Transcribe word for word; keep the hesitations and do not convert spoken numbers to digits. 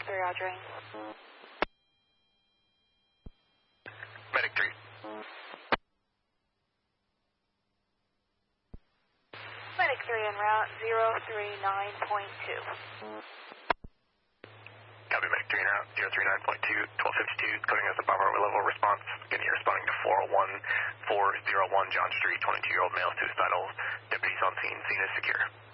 three, Roger. Medic three. Medic three en route, zero three nine point two. Copy, Medic three en route, zero three nine point two, twelve fifty-two, coding as a bomber level response. Again, you're responding to four oh one four oh one John Street, twenty-two-year-old male suicidal. Deputies on scene, scene is secure.